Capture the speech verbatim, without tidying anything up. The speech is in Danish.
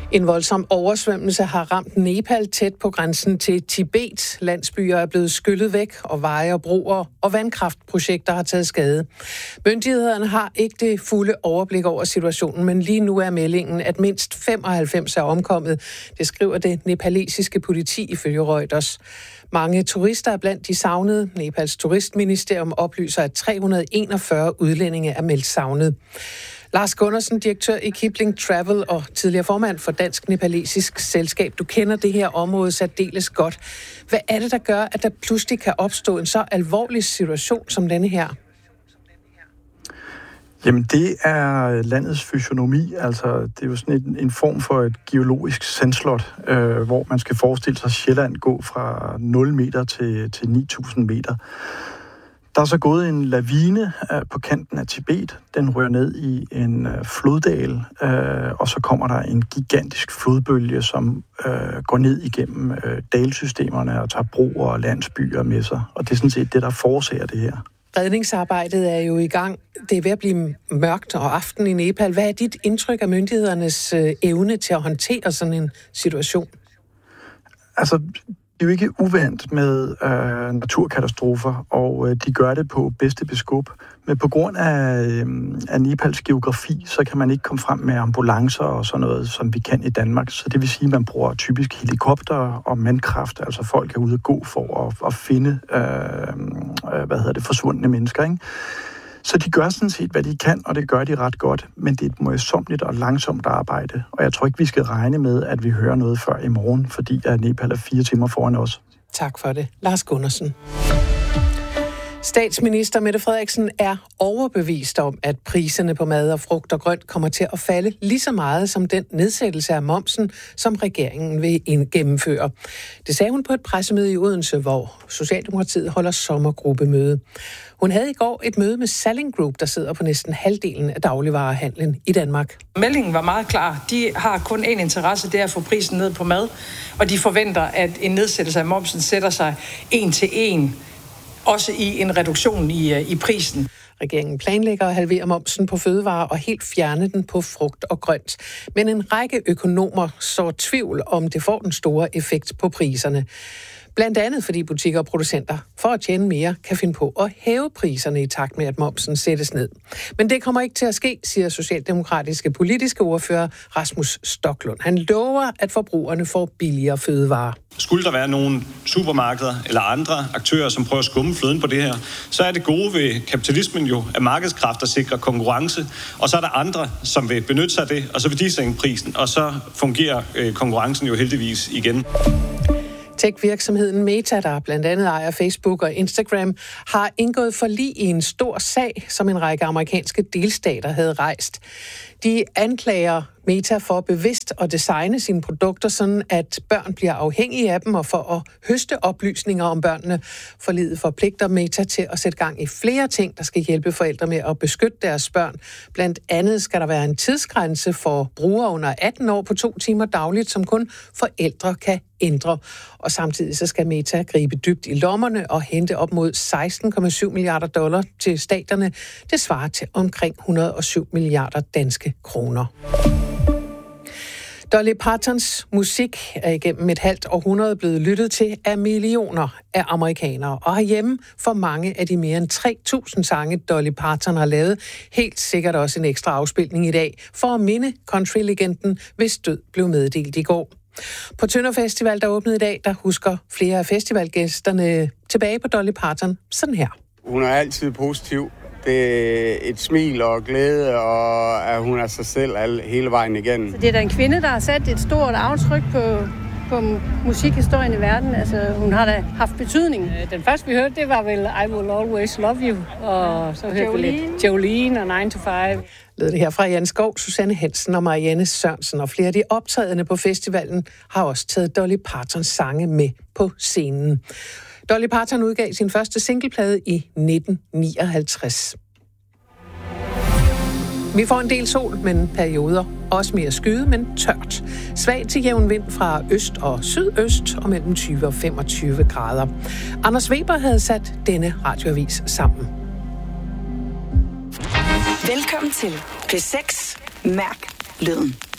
En voldsom oversvømmelse har ramt Nepal tæt på grænsen til Tibet. Landsbyer er blevet skyllet væk, og veje og broer og vandkraftprojekter har taget skade. Myndighederne har ikke det fulde overblik over situationen, men lige nu er meldingen, at mindst femoghalvfems er omkommet. Det skriver det nepalesiske politi ifølge Reuters. Mange turister er blandt de savnede. Nepals turistministerium oplyser, at tre hundrede og enogfyrre udlændinge er meldt savnet. Lars Gundersen, direktør i Kipling Travel og tidligere formand for Dansk Nepalesisk Selskab. Du kender det her område særdeles godt. Hvad er det, der gør, at der pludselig kan opstå en så alvorlig situation som denne her? Jamen, det er landets fysionomi. Altså, det er jo sådan en, en form for et geologisk sandslot, øh, hvor man skal forestille sig Sjælland gå fra nul meter til, til ni tusind meter. Der er så gået en lavine øh, på kanten af Tibet. Den rører ned i en øh, floddal, øh, og så kommer der en gigantisk flodbølge, som øh, går ned igennem øh, dalsystemerne og tager broer og landsbyer med sig. Og det er sådan set det, der forårsager det her. Redningsarbejdet er jo i gang. Det er ved at blive mørkt og aften i Nepal. Hvad er dit indtryk af myndighedernes øh, evne til at håndtere sådan en situation? Altså, det er jo ikke uvandt med øh, naturkatastrofer, og øh, de gør det på bedste beskub. Men på grund af, øh, af Nepals geografi, så kan man ikke komme frem med ambulancer og sådan noget, som vi kan i Danmark. Så det vil sige, at man bruger typisk helikopter og mandkraft, altså folk er ude at gå for at, at finde øh, hvad hedder det, forsvundne mennesker, ikke? Så de gør sådan set, hvad de kan, og det gør de ret godt, men det er et møjsommeligt og langsomt arbejde. Og jeg tror ikke, vi skal regne med, at vi hører noget før i morgen, fordi at Nepal er fire timer foran os. Tak for det. Lars Gundersen. Statsminister Mette Frederiksen er overbevist om, at priserne på mad og frugt og grønt kommer til at falde lige så meget som den nedsættelse af momsen, som regeringen vil gennemføre. Det sagde hun på et pressemøde i Odense, hvor Socialdemokratiet holder sommergruppemøde. Hun havde i går et møde med Salling Group, der sidder på næsten halvdelen af dagligvarehandlen i Danmark. Meldingen var meget klar. De har kun én interesse, det er at få prisen ned på mad, og de forventer, at en nedsættelse af momsen sætter sig en til en, også i en reduktion i, i prisen. Regeringen planlægger at halvere momsen på fødevarer og helt fjerne den på frugt og grønt. Men en række økonomer sår tvivl om det får den store effekt på priserne. Blandt andet fordi butikker og producenter for at tjene mere kan finde på at hæve priserne i takt med, at momsen sættes ned. Men det kommer ikke til at ske, siger socialdemokratiske politiske ordfører Rasmus Stoklund. Han lover, at forbrugerne får billigere fødevarer. Skulle der være nogle supermarkeder eller andre aktører, som prøver at skumme fløden på det her, så er det gode ved kapitalismen jo, at markedskræfter sikrer konkurrence, og så er der andre, som vil benytte sig af det, og så vil de sænke prisen, og så fungerer øh, konkurrencen jo heldigvis igen. Tech-virksomheden Meta, der blandt andet ejer Facebook og Instagram, har indgået forlig i en stor sag, som en række amerikanske delstater havde rejst. De anklager Meta for bevidst at designe sine produkter, sådan at børn bliver afhængige af dem, og for at høste oplysninger om børnene. Forliget forpligter Meta til at sætte gang i flere ting, der skal hjælpe forældre med at beskytte deres børn. Blandt andet skal der være en tidsgrænse for brugere under atten år på to timer dagligt, som kun forældre kan ændre. Og samtidig så skal Meta gribe dybt i lommerne og hente op mod seksten komma syv milliarder dollar til staterne. Det svarer til omkring et hundrede og syv milliarder danske kroner. Dolly Partons musik er igennem et halvt århundrede blevet lyttet til af millioner af amerikanere, og herhjemme for mange af de mere end tre tusind sange, Dolly Parton har lavet, helt sikkert også en ekstra afspilning i dag, for at minde countrylegenden, hvis død blev meddelt i går. På Tønder Festival, der åbnede i dag, der husker flere af festivalgæsterne tilbage på Dolly Parton sådan her. Hun er altid positiv. Det er et smil og glæde, og at hun er sig selv alle, hele vejen igennem. Så det er da en kvinde, der har sat et stort aftryk på, på musikhistorien i verden. Altså, hun har da haft betydning. Den første, vi hørte, det var vel I Will Always Love You, og så hørte vi lidt Jolene og nine to five. Lød det her fra Jan Skov, Susanne Hansen og Marianne Sørensen, og flere af de optrædende på festivalen har også taget Dolly Partons sange med på scenen. Dolly Parton udgav sin første singleplade i nitten nioghalvtreds. Vi får en del sol, men perioder også mere skyde, men tørt. Svag til jævn vind fra øst og sydøst og mellem tyve og femogtyve grader. Anders Weber havde sat denne radioavis sammen. Velkommen til P seks. Mærk lyden.